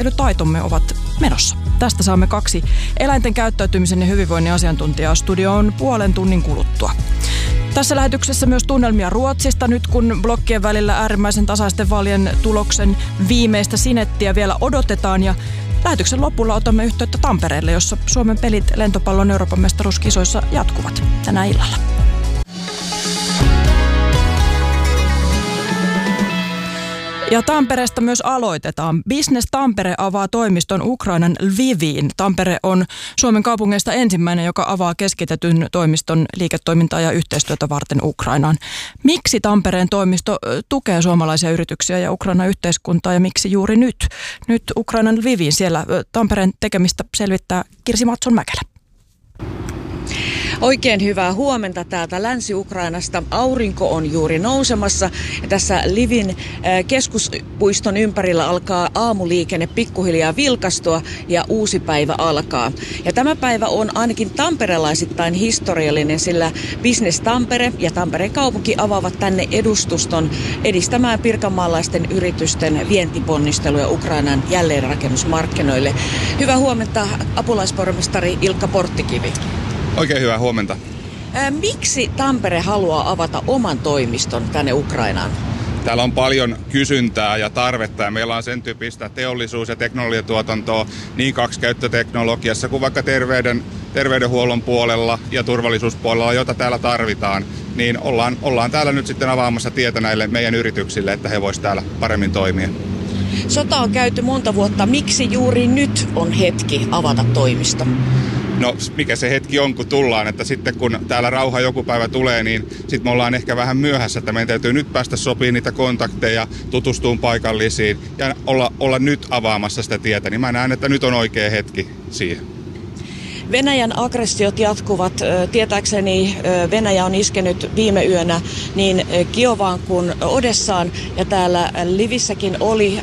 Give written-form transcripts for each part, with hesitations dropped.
älytaitomme ovat menossa. Tästä saamme 2 eläinten käyttäytymisen ja hyvinvoinnin asiantuntijaa studioon puolen tunnin kuluttua. Tässä lähetyksessä myös tunnelmia Ruotsista nyt, kun blokkien välillä äärimmäisen tasaisten vaalien tuloksen viimeistä sinettiä vielä odotetaan. Ja lähetyksen lopulla otamme yhteyttä Tampereelle, jossa Suomen pelit lentopallon Euroopan mestaruuskisoissa jatkuvat tänä illalla. Ja Tampereesta myös aloitetaan. Business Tampere avaa toimiston Ukrainan Lviviin. Tampere on Suomen kaupungeista ensimmäinen, joka avaa keskitetyn toimiston liiketoimintaa ja yhteistyötä varten Ukrainaan. Miksi Tampereen toimisto tukee suomalaisia yrityksiä ja Ukrainan yhteiskuntaa ja miksi juuri nyt? Nyt Ukrainan Lviviin, siellä Tampereen tekemistä selvittää Kirsi Matson-Mäkelä. Oikein hyvää huomenta täältä Länsi-Ukrainasta. Aurinko on juuri nousemassa ja tässä Lvivin keskuspuiston ympärillä alkaa aamuliikenne pikkuhiljaa vilkastua ja uusi päivä alkaa. Ja tämä päivä on ainakin tamperelaisittain historiallinen, sillä Business Tampere ja Tampereen kaupunki avaavat tänne edustuston edistämään pirkanmaalaisten yritysten vientiponnisteluja Ukrainan jälleenrakennusmarkkinoille. Hyvää huomenta, apulaispormestari Ilkka Porttikivi. Oikein hyvää huomenta. Miksi Tampere haluaa avata oman toimiston tänne Ukrainaan? Täällä on paljon kysyntää ja tarvetta ja meillä on sen tyyppistä teollisuus- ja teknologiatuotantoa niin kaksikäyttöteknologiassa kuin vaikka terveydenhuollon puolella ja turvallisuuspuolella, jota täällä tarvitaan. Niin ollaan täällä nyt sitten avaamassa tietä näille meidän yrityksille, että he voisivat täällä paremmin toimia. Sota on käyty monta vuotta. Miksi juuri nyt on hetki avata toimisto? No mikä se hetki on, kun tullaan, että sitten kun täällä rauha joku päivä tulee, niin sitten me ollaan ehkä vähän myöhässä, että meidän täytyy nyt päästä sopimaan niitä kontakteja, tutustumaan paikallisiin ja olla nyt avaamassa sitä tietä, niin mä näen, että nyt on oikea hetki siihen. Venäjän aggressiot jatkuvat. Tietääkseni Venäjä on iskenyt viime yönä niin Kiovaan kuin Odessaan ja täällä Lvivissäkin oli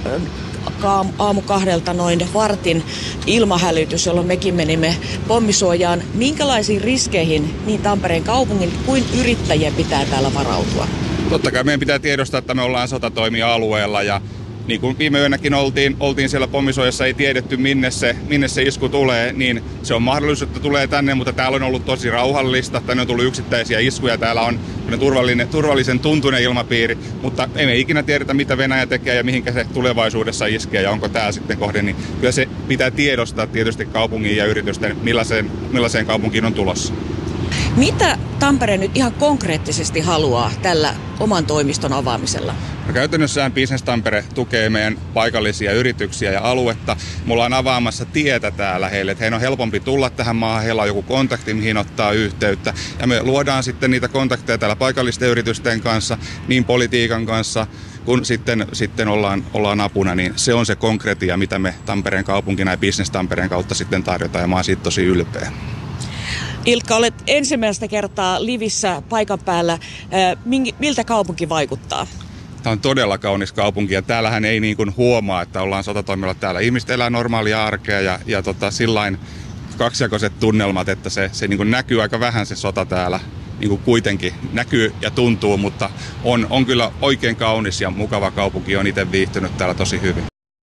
aamu 2 noin vartin ilmahälytys, jolloin mekin menimme pommisuojaan. Minkälaisiin riskeihin niin Tampereen kaupungin kuin yrittäjien pitää täällä varautua? Totta kai meidän pitää tiedostaa, että me ollaan sotatoimia-alueella ja niin kuin viime yönäkin oltiin siellä pommisuojassa, ei tiedetty minne se isku tulee, niin se on mahdollisuus, että tulee tänne, mutta täällä on ollut tosi rauhallista, tänne on tullut yksittäisiä iskuja, täällä on turvallisen tuntuinen ilmapiiri, mutta ei me ikinä tiedetä, mitä Venäjä tekee ja mihinkä se tulevaisuudessa iskee ja onko tää sitten kohde, niin kyllä se pitää tiedostaa tietysti kaupungin ja yritysten, millaiseen kaupunkiin on tulossa. Mitä Tampere nyt ihan konkreettisesti haluaa tällä oman toimiston avaamisella? No käytännössään Business Tampere tukee meidän paikallisia yrityksiä ja aluetta. Me ollaan avaamassa tietä täällä heille, että heidän on helpompi tulla tähän maahan, heillä on joku kontakti, mihin ottaa yhteyttä. Ja me luodaan sitten niitä kontakteja täällä paikallisten yritysten kanssa, niin politiikan kanssa, kun sitten ollaan apuna, niin se on se konkretia, mitä me Tampereen kaupunkina ja Business Tampereen kautta sitten tarjotaan, ja mä oon siitä tosi ylpeä. Ilkka, olet ensimmäistä kertaa Lvivissä paikan päällä. Miltä kaupunki vaikuttaa? Tämä on todella kaunis kaupunki ja täällähän ei niin kuin huomaa, että ollaan sotatoimilla täällä. Ihmiset elää normaalia arkea ja sillain kaksijakoiset tunnelmat, että se niin kuin näkyy aika vähän se sota täällä. Niin kuin kuitenkin näkyy ja tuntuu, mutta on kyllä oikein kaunis ja mukava kaupunki. Olen itse viihtynyt täällä tosi hyvin.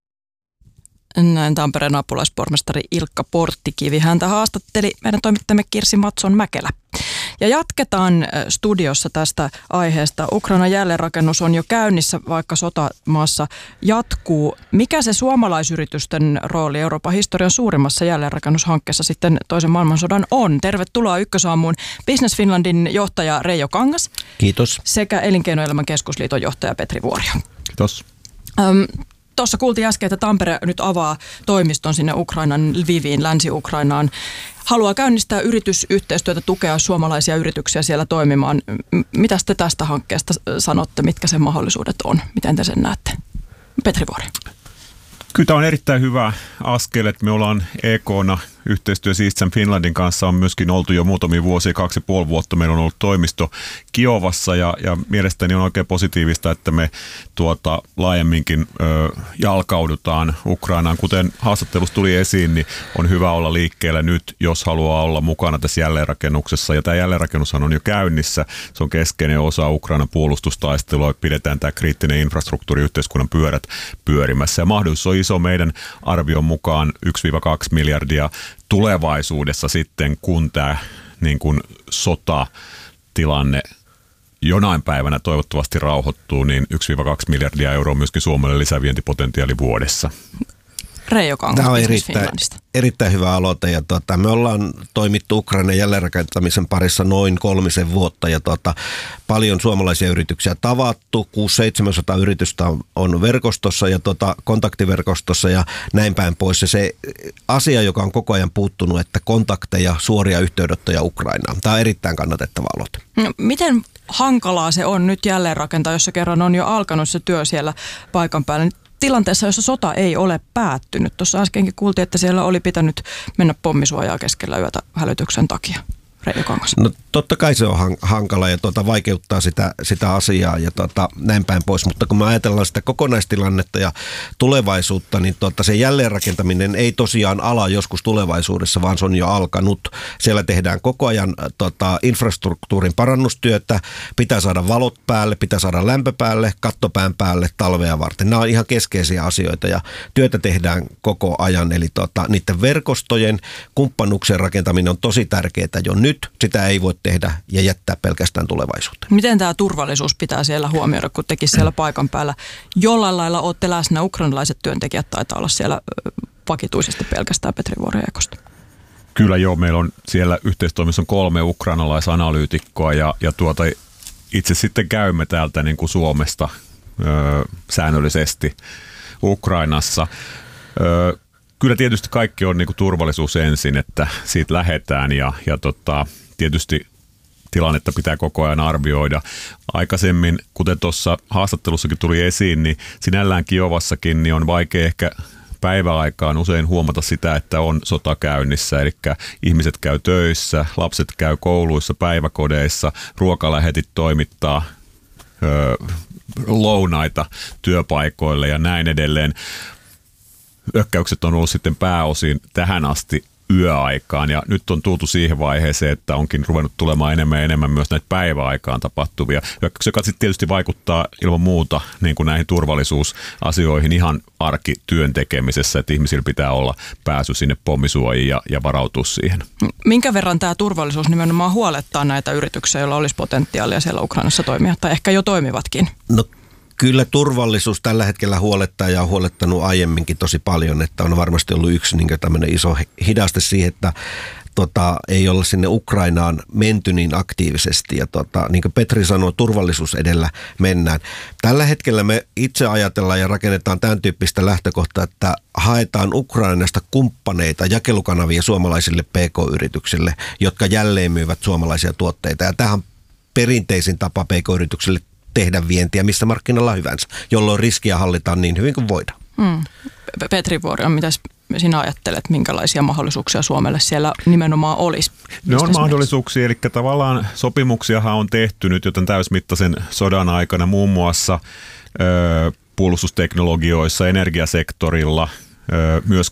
Näin Tampereen apulaispormestari Ilkka Porttikivi. Häntä haastatteli meidän toimittajamme Kirsi Matson-Mäkelä. Ja jatketaan studiossa tästä aiheesta. Ukrainan jälleenrakennus on jo käynnissä, vaikka sota maassa jatkuu. Mikä se suomalaisyritysten rooli Euroopan historian suurimmassa jälleenrakennushankkeessa sitten toisen maailmansodan on? Tervetuloa Ykkösaamuun Business Finlandin johtaja Reijo Kangas. Kiitos. Sekä Elinkeinoelämän keskusliiton johtaja Petri Vuorio. Kiitos. Tuossa kuultiin äsken, että Tampere nyt avaa toimiston sinne Ukrainan Lviviin, Länsi-Ukrainaan. Haluaa käynnistää yritysyhteistyötä, tukea suomalaisia yrityksiä siellä toimimaan. Mitä te tästä hankkeesta sanotte? Mitkä sen mahdollisuudet on? Miten te sen näette? Petri Vuori. Kyllä tämä on erittäin hyvä askel, että me ollaan EK:na yhteistyössä Eastern Finlandin kanssa on myöskin oltu jo muutamia vuosia, 2,5 vuotta. Meillä on ollut toimisto Kiovassa ja mielestäni on oikein positiivista, että me laajemminkin jalkaudutaan Ukrainaan. Kuten haastattelussa tuli esiin, niin on hyvä olla liikkeellä nyt, jos haluaa olla mukana tässä jälleenrakennuksessa. Ja tämä jälleenrakennushan on jo käynnissä. Se on keskeinen osa Ukrainan puolustustaistelua. Pidetään tämä kriittinen infrastruktuuri, yhteiskunnan pyörät pyörimässä. Ja mahdollisuus on iso meidän arvion mukaan 1-2 miljardia tulevaisuudessa sitten, kun tämä niin kuin sotatilanne jonain päivänä toivottavasti rauhoittuu, niin 1-2 miljardia euroa myöskin Suomelle lisävientipotentiaali vuodessa. Reijo Kangas, tämä on erittäin hyvä aloite ja me ollaan toimittu Ukrainan jälleenrakentamisen parissa noin 3 vuotta ja paljon suomalaisia yrityksiä tavattu, 600-700 yritystä on verkostossa ja kontaktiverkostossa ja näin päin pois. Ja se asia, joka on koko ajan puuttunut, että kontakteja, suoria yhteydenottoja Ukrainaan. Tämä on erittäin kannatettava aloite. No, miten hankalaa se on nyt jälleenrakentaa, jos se kerran on jo alkanut se työ siellä paikan päällä? Tilanteessa, jossa sota ei ole päättynyt. Tuossa äskenkin kuultiin, että siellä oli pitänyt mennä pommisuojaa keskellä yötä hälytyksen takia. Reijo Kangas. No totta kai se on hankala ja vaikeuttaa sitä asiaa ja näin päin pois, mutta kun me ajatellaan sitä kokonaistilannetta ja tulevaisuutta, niin se jälleenrakentaminen ei tosiaan ala joskus tulevaisuudessa, vaan se on jo alkanut. Siellä tehdään koko ajan infrastruktuurin parannustyötä, pitää saada valot päälle, pitää saada lämpö päälle, kattopään päälle talvea varten. Nämä on ihan keskeisiä asioita ja työtä tehdään koko ajan, eli niiden verkostojen kumppanuuksien rakentaminen on tosi tärkeää jo nyt. Sitä ei voi tehdä ja jättää pelkästään tulevaisuuteen. Miten tämä turvallisuus pitää siellä huomioida, kun tekin siellä paikan päällä jollain lailla olette läsnä? Ukrainalaiset työntekijät taitaa olla siellä vakituisesti pelkästään Petri Vuori-Ekosta. Kyllä joo, meillä on siellä yhteistoimissa 3 ukrainalaisanalyytikkoa ja itse sitten käymme täältä niin kuin Suomesta säännöllisesti Ukrainassa. Kyllä tietysti kaikki on niin kuin turvallisuus ensin, että siitä lähdetään ja tietysti tilannetta pitää koko ajan arvioida. Aikaisemmin, kuten tuossa haastattelussakin tuli esiin, niin sinällään Kiovassakin niin on vaikea ehkä päiväaikaan usein huomata sitä, että on sota käynnissä. Eli ihmiset käy töissä, lapset käy kouluissa, päiväkodeissa, ruokalähetit toimittaa lounaita työpaikoille ja näin edelleen. Hyökkäykset on ollut sitten pääosin tähän asti yöaikaan ja nyt on tultu siihen vaiheeseen, että onkin ruvennut tulemaan enemmän ja enemmän myös näitä päiväaikaan tapahtuvia hyökkäyksiä, joka sitten tietysti vaikuttaa ilman muuta niin kuin näihin turvallisuusasioihin ihan arkityön tekemisessä, että ihmisillä pitää olla pääsy sinne pommisuojiin ja varautua siihen. Minkä verran tämä turvallisuus nimenomaan huolettaa näitä yrityksiä, joilla olisi potentiaalia siellä Ukrainassa toimia tai ehkä jo toimivatkin? No kyllä turvallisuus tällä hetkellä huolettaa ja on huolettanut aiemminkin tosi paljon, että on varmasti ollut yksi niin tämmöinen iso hidaste siihen, että ei olla sinne Ukrainaan menty niin aktiivisesti ja niin kuin Petri sanoi, turvallisuus edellä mennään. Tällä hetkellä me itse ajatellaan ja rakennetaan tämän tyyppistä lähtökohtaa, että haetaan Ukrainasta kumppaneita, jakelukanavia suomalaisille PK-yrityksille, jotka jälleen myyvät suomalaisia tuotteita ja tähän perinteisin tapa PK-yrityksille tehdä vientiä missä markkinalla hyvänsä, jolloin riskiä hallitaan niin hyvin kuin voidaan. Petri Vuori, mitä sinä ajattelet, minkälaisia mahdollisuuksia Suomelle siellä nimenomaan olisi? Ne on mahdollisuuksia, eli tavallaan sopimuksiahan on tehty nyt jo tämän täysmittaisen sodan aikana muun muassa puolustusteknologioissa, energiasektorilla, myös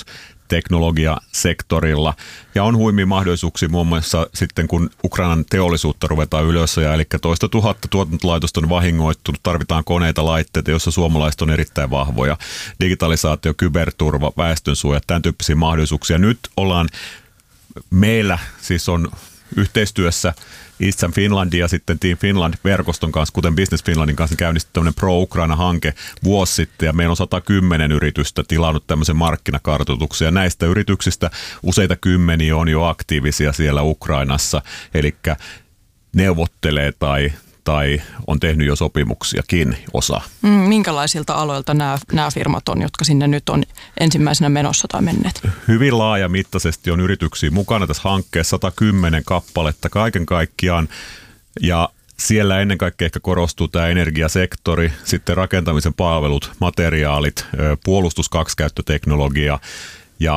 kaivosteknologiasektorilla. Ja on huimia mahdollisuuksia muun muassa sitten, kun Ukrainan teollisuutta ruvetaan ylös, ja eli 12 000 tuotantolaitosta on vahingoittunut, tarvitaan koneita, laitteita, joissa suomalaiset on erittäin vahvoja. Digitalisaatio, kyberturva, väestönsuojat, tämän tyyppisiä mahdollisuuksia. Nyt ollaan, meillä siis on yhteistyössä Eastern Finlandin ja sitten Team Finland-verkoston kanssa, kuten Business Finlandin kanssa, käynnistetty tämmöinen Pro-Ukraina-hanke vuosi sitten, ja meillä on 110 yritystä tilannut tämmöisen markkinakartoituksen, ja näistä yrityksistä useita kymmeniä on jo aktiivisia siellä Ukrainassa, eli neuvottelee tai on tehnyt jo sopimuksiakin osa. Minkälaisilta aloilta nämä firmat on, jotka sinne nyt on ensimmäisenä menossa tai menneet? Hyvin laajamittaisesti on yrityksiä mukana tässä hankkeessa, 110 kappaletta kaiken kaikkiaan. Ja siellä ennen kaikkea ehkä korostuu tämä energiasektori, sitten rakentamisen palvelut, materiaalit, puolustus 2-käyttöteknologia ja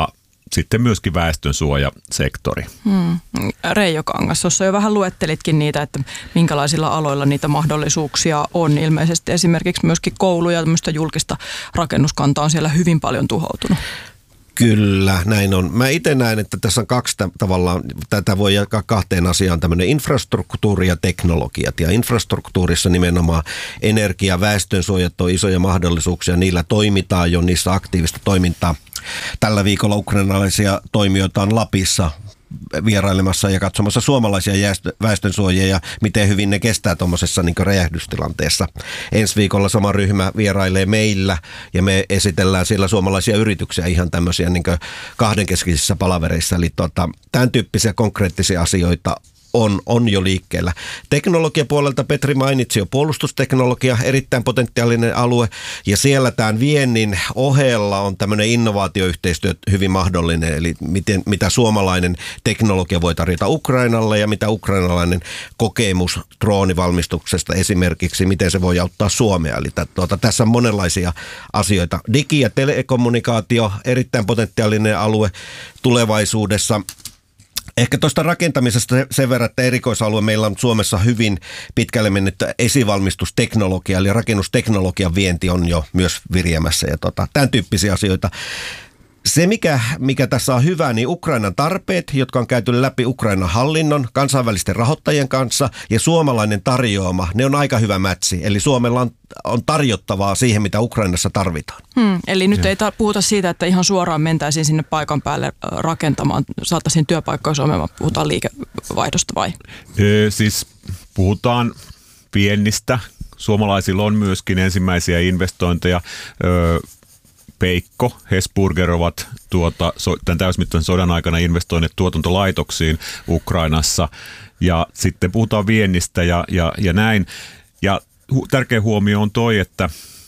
sitten myöskin väestönsuojasektori. Reijo Kangas, tuossa jo vähän luettelitkin niitä, että minkälaisilla aloilla niitä mahdollisuuksia on. Ilmeisesti esimerkiksi myöskin kouluja ja tämmöistä julkista rakennuskantaa on siellä hyvin paljon tuhoutunut. Kyllä, näin on. Mä itse näen, että tässä on kaksi tavallaan, tätä voi jakaa kahteen asiaan, tämmöinen infrastruktuuri ja teknologiat. Ja infrastruktuurissa nimenomaan energia, väestönsuojat on isoja mahdollisuuksia, niillä toimitaan jo, niissä aktiivista toimintaa. Tällä viikolla ukrainalaisia toimijoita on Lapissa vierailemassa ja katsomassa suomalaisia väestönsuojia ja miten hyvin ne kestää tuommoisessa niin räjähdystilanteessa. Ensi viikolla sama ryhmä vierailee meillä ja me esitellään siellä suomalaisia yrityksiä ihan tämmöisiä niin kahdenkeskisissä palavereissa. Eli tämän tyyppisiä konkreettisia asioita on jo liikkeellä. Teknologiapuolelta Petri mainitsi jo puolustusteknologia, erittäin potentiaalinen alue, ja siellä tämän viennin ohella on tämmöinen innovaatioyhteistyö hyvin mahdollinen, eli mitä suomalainen teknologia voi tarjota Ukrainalle ja mitä ukrainalainen kokemus droonivalmistuksesta esimerkiksi, miten se voi auttaa Suomea. Eli tässä on monenlaisia asioita. Digi- ja telekommunikaatio, erittäin potentiaalinen alue tulevaisuudessa. Ehkä tuosta rakentamisesta sen verran, että erikoisalue meillä on Suomessa hyvin pitkälle mennyttä esivalmistusteknologia, eli rakennusteknologian vienti on jo myös viriämässä ja tämän tyyppisiä asioita. Se, mikä tässä on hyvä, niin Ukrainan tarpeet, jotka on käyty läpi Ukrainan hallinnon, kansainvälisten rahoittajien kanssa ja suomalainen tarjoama, ne on aika hyvä mätsi. Eli Suomella on tarjottavaa siihen, mitä Ukrainassa tarvitaan. Eli nyt ei puhuta siitä, että ihan suoraan mentäisiin sinne paikan päälle rakentamaan, saataisiin työpaikkoja Suomeen, vaan puhutaan liikevaihdosta vai? Siis puhutaan viennistä. Suomalaisilla on myöskin ensimmäisiä investointeja. Peikko, Hesburger ovat tämän täysmittaisen sodan aikana investoineet tuotantolaitoksiin Ukrainassa ja sitten puhutaan viennistä ja näin. Ja tärkeä huomio on toi, että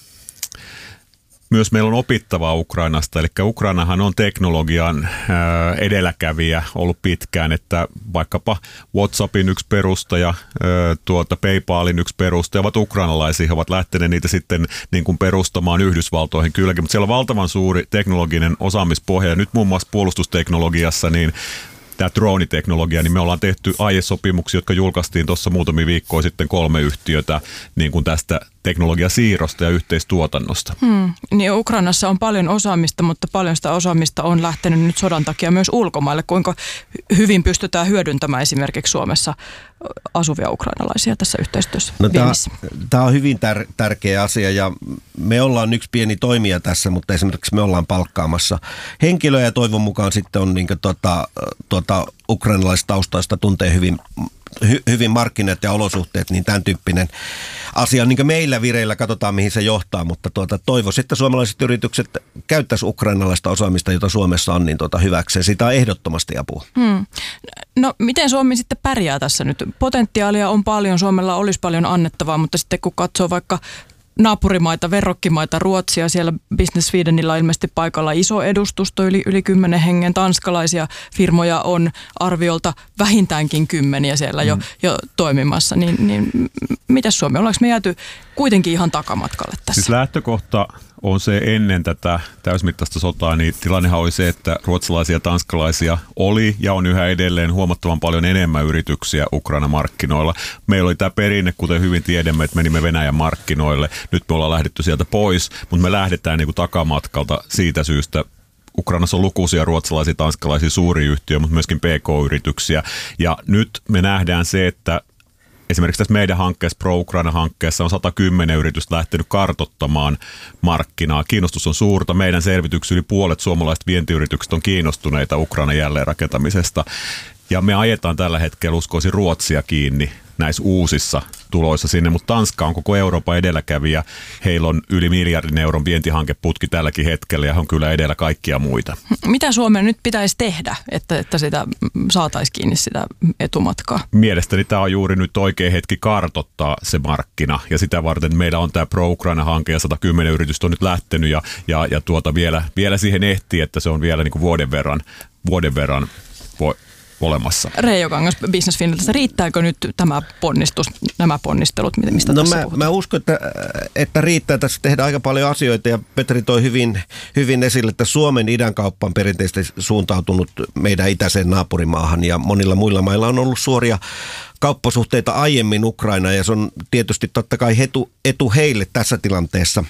myös meillä on opittavaa Ukrainasta, eli Ukrainahan on teknologian edelläkävijä ollut pitkään, että vaikkapa WhatsAppin yksi perustaja, PayPalin yksi perustaja ovat ukrainalaisia, he ovat lähteneet niitä sitten niin kuin perustamaan Yhdysvaltoihin kylläkin, mutta siellä on valtavan suuri teknologinen osaamispohja ja nyt muun muassa puolustusteknologiassa, niin tämä drooniteknologia, niin me ollaan tehty aiesopimuksia, jotka julkaistiin tuossa muutamia viikkoja sitten 3 yhtiötä niin kuin tästä teknologiasiirrosta ja yhteistuotannosta. Niin Ukrainassa on paljon osaamista, mutta paljon sitä osaamista on lähtenyt nyt sodan takia myös ulkomaille. Kuinka hyvin pystytään hyödyntämään esimerkiksi Suomessa asuvia ukrainalaisia tässä yhteistyössä? Tämä on hyvin tärkeä asia ja me ollaan yksi pieni toimija tässä, mutta esimerkiksi me ollaan palkkaamassa henkilöä ja toivon mukaan sitten on niin ukrainalaistaustaista tuntee hyvin markkinat ja olosuhteet, niin tämän tyyppinen asia on niin meillä vireillä, katsotaan mihin se johtaa, mutta toivoisin, että suomalaiset yritykset käyttäisivät ukrainalaista osaamista, jota Suomessa on, niin hyväkseen. Siitä on ehdottomasti apua. No miten Suomi sitten pärjää tässä nyt? Potentiaalia on paljon, Suomella olisi paljon annettavaa, mutta sitten kun katsoo vaikka naapurimaita, verrokkimaita, Ruotsia, siellä Business Swedenilla on ilmeisesti paikalla iso edustusto, yli 10 hengen, tanskalaisia firmoja on arviolta vähintäänkin 10 siellä jo toimimassa, niin mitäs Suomi, ollaanko me jääty kuitenkin ihan takamatkalle tässä? Siis lähtökohta on se ennen tätä täysmittaista sotaa, niin tilannehan oli se, että ruotsalaisia ja tanskalaisia oli ja on yhä edelleen huomattavan paljon enemmän yrityksiä Ukrainan markkinoilla. Meillä oli tämä perinne, kuten hyvin tiedämme, että menimme Venäjän markkinoille. Nyt me ollaan lähdetty sieltä pois, mutta me lähdetään niin kuin takamatkalta siitä syystä. Ukrainassa on lukuisia ruotsalaisia, tanskalaisia suuria yhtiöitä, mutta myöskin PK-yrityksiä. Ja nyt me nähdään se, että esimerkiksi tässä meidän hankkeessa, Pro-Ukraina-hankkeessa on 110 yritystä lähtenyt kartoittamaan markkinaa. Kiinnostus on suurta. Meidän selvityksessä yli puolet suomalaiset vientiyritykset on kiinnostuneita Ukrainan jälleenrakentamisesta. Ja me ajetaan tällä hetkellä, uskoisin, Ruotsia kiinni näissä uusissa tuloissa sinne, mutta Tanska on koko Euroopan edelläkävijä. Heillä on yli 1 miljardin euron vientihankeputki tälläkin hetkellä ja on kyllä edellä kaikkia muita. Mitä Suomen nyt pitäisi tehdä, että sitä saataisiin kiinni sitä etumatkaa? Mielestäni tämä on juuri nyt oikea hetki kartoittaa se markkina ja sitä varten meillä on tämä Pro-Ukraina-hanke ja 110 yritystä on nyt lähtenyt ja vielä siihen ehtii, että se on vielä niin kuin vuoden verran olemassa. Reijo Kangas Business Finlandista, riittääkö nyt nämä ponnistelut, mistä tässä puhutaan? Mä uskon, että riittää. Tässä tehdään aika paljon asioita ja Petri toi hyvin esille, että Suomen idänkauppa on perinteisesti suuntautunut meidän itäiseen naapurimaahan ja monilla muilla mailla on ollut suoria kauppasuhteita aiemmin Ukrainaan ja se on tietysti totta kai etu heille tässä tilanteessa.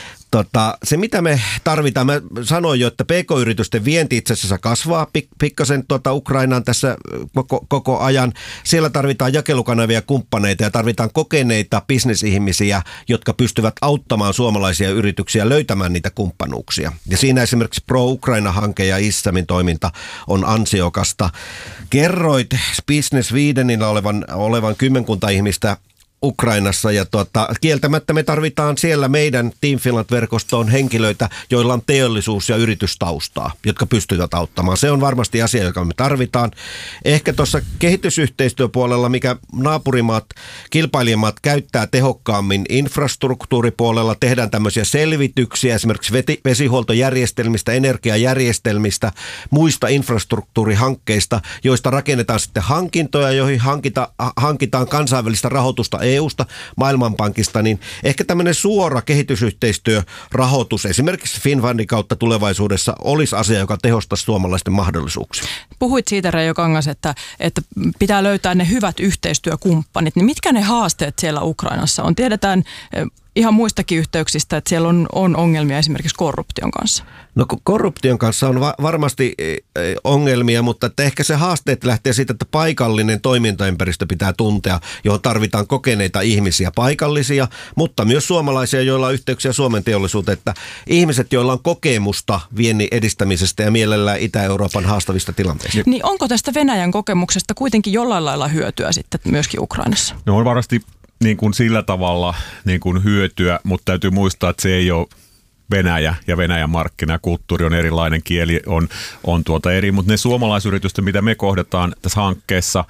Se, mitä me tarvitaan, mä sanoin jo, että PK-yritysten vienti itse asiassa kasvaa pikkasen Ukrainaan tässä koko ajan. Siellä tarvitaan jakelukanavia kumppaneita ja tarvitaan kokeneita bisnesihmisiä, jotka pystyvät auttamaan suomalaisia yrityksiä löytämään niitä kumppanuuksia. Ja siinä esimerkiksi Pro-Ukraina-hanke ja ISSAMin toiminta on ansiokasta. Kerroit Business Swedenillä olevan kymmenkunta ihmistä Ukrainassa ja kieltämättä me tarvitaan siellä meidän Team Finland-verkostoon henkilöitä, joilla on teollisuus- ja yritystaustaa, jotka pystyvät auttamaan. Se on varmasti asia, joka me tarvitaan. Ehkä tuossa kehitysyhteistyöpuolella, mikä naapurimaat, kilpailijamaat käyttää tehokkaammin infrastruktuuripuolella, tehdään tämmöisiä selvityksiä esimerkiksi vesihuoltojärjestelmistä, energiajärjestelmistä, muista infrastruktuurihankkeista, joista rakennetaan sitten hankintoja, joihin hankitaan kansainvälistä rahoitusta EUsta, Maailmanpankista, niin ehkä tämmöinen suora kehitysyhteistyörahoitus esimerkiksi Finnfundin kautta tulevaisuudessa olisi asia, joka tehostaisi suomalaisten mahdollisuuksia. Puhuit siitä, Reijo Kangas, että pitää löytää ne hyvät yhteistyökumppanit. Niin mitkä ne haasteet siellä Ukrainassa on? Tiedetään ihan muistakin yhteyksistä, että siellä on ongelmia esimerkiksi korruption kanssa. No korruption kanssa on varmasti ongelmia, mutta että ehkä se haasteet lähtee siitä, että paikallinen toimintaympäristö pitää tuntea, johon tarvitaan kokeneita ihmisiä, paikallisia, mutta myös suomalaisia, joilla on yhteyksiä Suomen teollisuuteen, että ihmiset, joilla on kokemusta viennin edistämisestä ja mielellään Itä-Euroopan haastavista tilanteista. Niin onko tästä Venäjän kokemuksesta kuitenkin jollain lailla hyötyä sitten myöskin Ukrainassa? No on varmasti niin kuin sillä tavalla niin kuin hyötyä, mutta täytyy muistaa, että se ei ole Venäjä ja Venäjän markkina ja kulttuuri on erilainen, kieli on eri, mutta ne suomalaisyritysten, mitä me kohdataan tässä hankkeessa,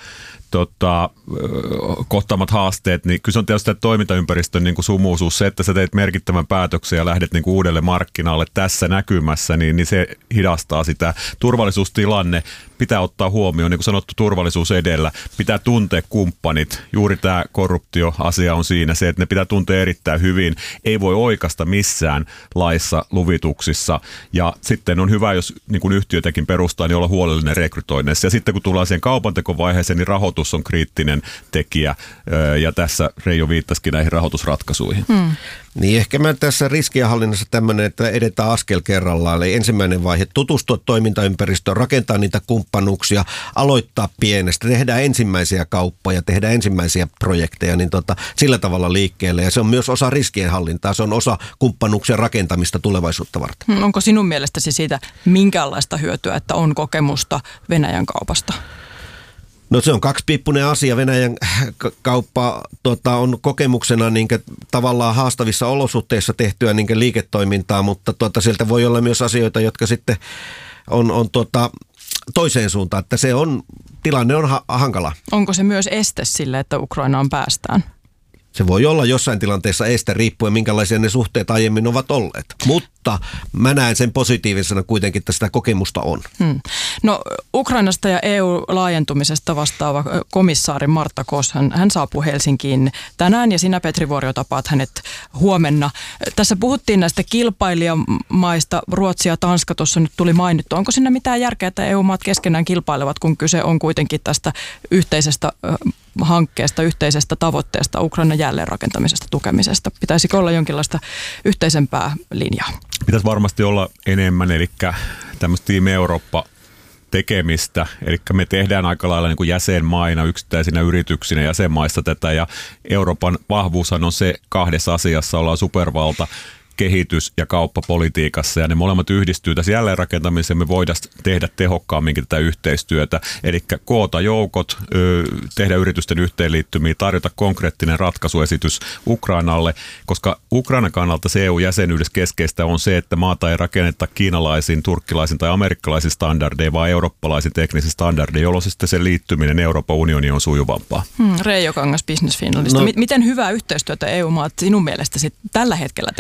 kohtaamat haasteet, niin kyllä se on tietysti toimintaympäristön niin kuin sumuisuus. Se, että sä teet merkittävän päätöksen ja lähdet niin kuin uudelle markkinalle tässä näkymässä, niin se hidastaa sitä. Turvallisuustilanne pitää ottaa huomioon, niin kuin sanottu, turvallisuus edellä. Pitää tuntea kumppanit. Juuri tämä korruptioasia on siinä se, että ne pitää tuntea erittäin hyvin. Ei voi oikasta missään laissa, luvituksissa. Ja sitten on hyvä, jos niin kuin yhtiötäkin perustaa, niin olla huolellinen rekrytoinneissa. Ja sitten kun tullaan siihen kaupantekovaiheeseen, niin rahoitus on kriittinen tekijä, ja tässä Reijo viittasikin näihin rahoitusratkaisuihin. Niin ehkä mä tässä riskienhallinnassa tämmöinen, että edetään askel kerrallaan. Eli ensimmäinen vaihe, tutustua toimintaympäristöön, rakentaa niitä kumppanuuksia, aloittaa pienestä, tehdään ensimmäisiä kauppoja, tehdään ensimmäisiä projekteja, niin sillä tavalla liikkeelle. Ja se on myös osa riskienhallintaa, se on osa kumppanuuksien rakentamista tulevaisuutta varten. Onko sinun mielestäsi siitä minkäänlaista hyötyä, että on kokemusta Venäjän kaupasta? No se on kaksipiippunen asia. Venäjän kauppa on kokemuksena niin tavallaan haastavissa olosuhteissa tehtyä niin liiketoimintaa, mutta sieltä voi olla myös asioita, jotka sitten on toiseen suuntaan, että tilanne on hankala. Onko se myös este sille, että Ukrainaan päästään? Se voi olla jossain tilanteessa este riippuen, minkälaisia ne suhteet aiemmin ovat olleet. Mutta mä näen sen positiivisena kuitenkin, että sitä kokemusta on. No Ukrainasta ja EU-laajentumisesta vastaava komissaari Martta Kos, hän saapuu Helsinkiin tänään ja sinä, Petri Vuorio, tapaat hänet huomenna. Tässä puhuttiin näistä kilpailijamaista, Ruotsi ja Tanska tuossa nyt tuli mainittu. Onko siinä mitään järkeä, että EU-maat keskenään kilpailevat, kun kyse on kuitenkin tästä yhteisestä hankkeesta, yhteisestä tavoitteesta, Ukrainan jälleenrakentamisesta, tukemisesta? Pitäisikö olla jonkinlaista yhteisempää linjaa? Pitäisi varmasti olla enemmän, eli tämmöistä Team Eurooppa tekemistä, eli me tehdään aika lailla niin kuin jäsenmaina, yksittäisinä yrityksinä jäsenmaissa tätä, ja Euroopan vahvuushan on se kahdessa asiassa, ollaan supervalta, kehitys- ja kauppapolitiikassa, ja ne molemmat yhdistyy tässä jälleenrakentamiseen, me voidaan tehdä tehokkaamminkin tätä yhteistyötä, eli koota joukot, tehdä yritysten yhteenliittymiä, tarjota konkreettinen ratkaisuesitys Ukrainalle, koska Ukrainan kannalta se EU-jäsenyydessä keskeistä on se, että maata ei rakenneta kiinalaisin, turkkilaisin tai amerikkalaisin standardeja, vaan eurooppalaisin teknisin standardeja, jolloin sitten se liittyminen Euroopan unioniin on sujuvampaa. Reijo Kangas Business Finlandista. Miten hyvää yhteistyötä EU-maat sinun mielestäsi tällä hetkellä tekevät tässä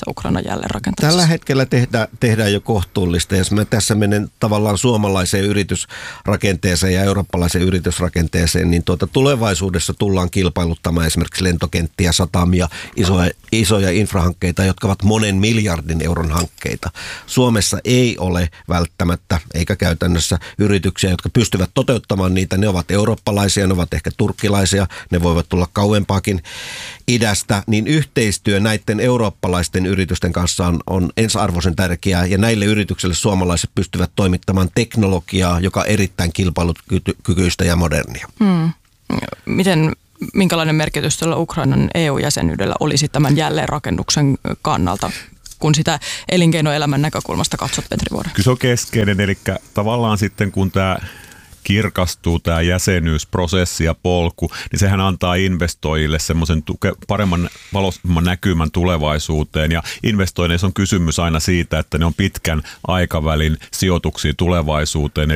tässä Ukrainan jälleenrakentamisessa? Tällä hetkellä tehdään jo kohtuullista. Jos mä tässä menen tavallaan suomalaiseen yritysrakenteeseen ja eurooppalaiseen yritysrakenteeseen, niin tulevaisuudessa tullaan kilpailuttamaan esimerkiksi lentokenttiä, satamia, isoja infrahankkeita, jotka ovat monen miljardin euron hankkeita. Suomessa ei ole välttämättä eikä käytännössä yrityksiä, jotka pystyvät toteuttamaan niitä. Ne ovat eurooppalaisia, ne ovat ehkä turkkilaisia, ne voivat tulla kauempaakin idästä, niin yhteistyö näiden eurooppalaisten yritysten kanssa on ensiarvoisen tärkeää, ja näille yrityksille suomalaiset pystyvät toimittamaan teknologiaa, joka on erittäin kilpailukykyistä ja modernia. Minkälainen merkitys tällä Ukrainan EU-jäsenyydellä olisi tämän jälleenrakennuksen kannalta, kun sitä elinkeinoelämän näkökulmasta katsot, Petri Vuori? Kyllä se on keskeinen, eli tavallaan sitten kun tämä kirkastuu tämä jäsenyysprosessi ja polku, niin sehän antaa investoijille semmoisen paremman valoisamman näkymän tulevaisuuteen. Ja investoinneissa on kysymys aina siitä, että ne on pitkän aikavälin sijoituksia tulevaisuuteen.